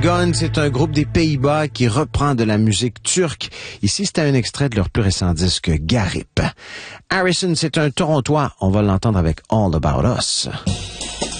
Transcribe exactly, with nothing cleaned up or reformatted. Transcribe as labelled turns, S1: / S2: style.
S1: Gun, c'est un groupe des Pays-Bas qui reprend de la musique turque. Ici, c'est un extrait de leur plus récent disque Garip. Harrison, c'est un Torontois. On va l'entendre avec All About Us.